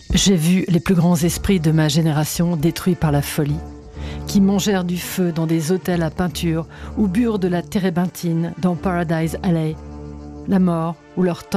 J'ai vu les plus grands esprits de ma génération détruits par la folie, qui mangèrent du feu dans des hôtels à peinture ou burent de la térébenthine dans Paradise Alley. La mort ou leur